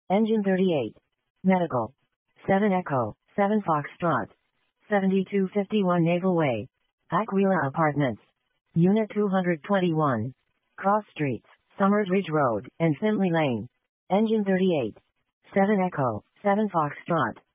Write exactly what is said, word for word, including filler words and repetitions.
Engine thirty-eight. Medical. seven Echo, seven Foxtrot. seventy-two fifty-one Naval Way. Aquila Apartments. Unit two hundred twenty-one. Cross Streets, Summers Ridge Road, and Findlay Lane. Engine thirty-eight. seven Echo, seven Foxtrot.